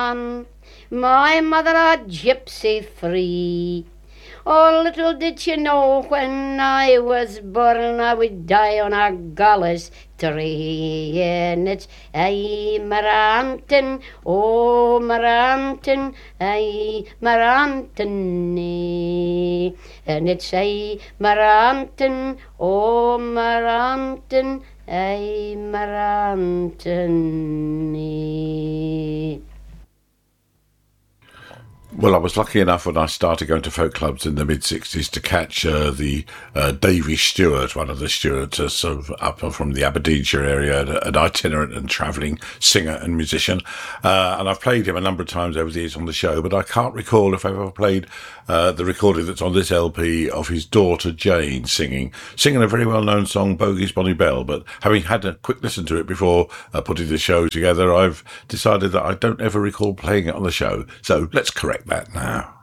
My mother a gypsy free. Oh, little did she know when I was born I would die on a gallows tree. And it's aye, Maranton, oh, Maranton, aye, Maranton. And it's aye, Maranton, oh, Maranton, aye, Maranton. Well, I was lucky enough when I started going to folk clubs in the mid-60s to catch the Davy Stewart, one of the Stewarts, sort of up from the Aberdeenshire area, an itinerant and travelling singer and musician. And I've played him a number of times over the years on the show, but I can't recall if I've ever played the recording that's on this LP of his daughter Jane singing a very well-known song, Bogey's Bonny Bell. But having had a quick listen to it before putting the show together, I've decided that I don't ever recall playing it on the show. So let's correct that now.